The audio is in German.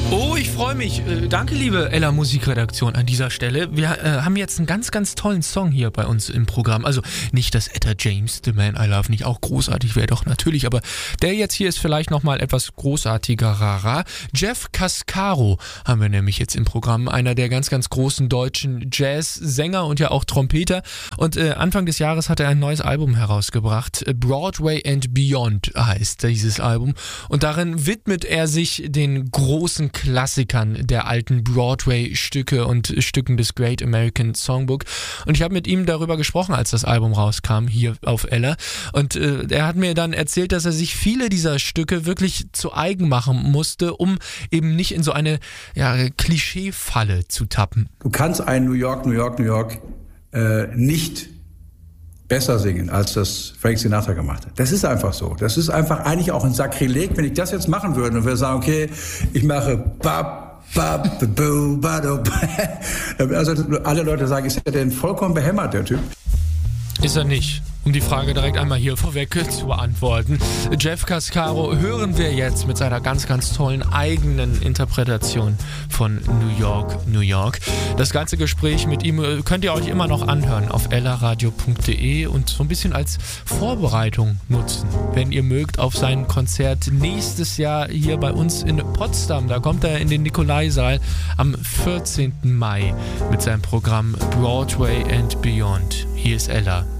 Oh, ich freue mich. Danke, liebe Ella Musikredaktion an dieser Stelle. Wir haben jetzt einen ganz, ganz tollen Song hier bei uns im Programm. Also nicht, dass Etta James, The Man I Love, nicht auch großartig wäre, doch natürlich. Aber der jetzt hier ist vielleicht nochmal etwas großartigerer. Jeff Cascaro haben wir nämlich jetzt im Programm. Einer der ganz, ganz großen deutschen Jazz-Sänger und ja auch Trompeter. Und Anfang des Jahres hat er ein neues Album herausgebracht. Broadway and Beyond heißt dieses Album. Und darin widmet er sich den großen Klassikern der alten Broadway-Stücke und Stücken des Great American Songbook. Und ich habe mit ihm darüber gesprochen, als das Album rauskam, hier auf Ella. Und er hat mir dann erzählt, dass er sich viele dieser Stücke wirklich zu eigen machen musste, um eben nicht in so eine Klischee-Falle zu tappen. Du kannst ein New York, New York, New York nicht besser singen, als das Frank Sinatra gemacht hat. Das ist einfach so. Das ist einfach eigentlich auch ein Sakrileg, wenn ich das jetzt machen würde und wir sagen, okay, ich mache also alle Leute sagen, ist er denn vollkommen behämmert, der Typ? Ist er nicht. Um die Frage direkt einmal hier vorweg zu beantworten. Jeff Cascaro hören wir jetzt mit seiner ganz, ganz tollen eigenen Interpretation von New York, New York. Das ganze Gespräch mit ihm könnt ihr euch immer noch anhören auf ellaradio.de und so ein bisschen als Vorbereitung nutzen, wenn ihr mögt, auf sein Konzert nächstes Jahr hier bei uns in Potsdam. Da kommt er in den Nikolaisaal am 14. Mai mit seinem Programm Broadway and Beyond. Hier ist Ella.